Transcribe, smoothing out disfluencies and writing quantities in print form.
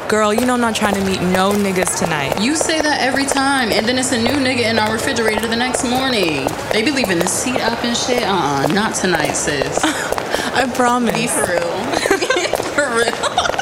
Girl, you know I'm not trying to meet no niggas tonight. You say that every time, and then it's a new nigga in our refrigerator the next morning. They be leaving the seat up and shit. Not tonight, sis. I promise. Be for real. For real.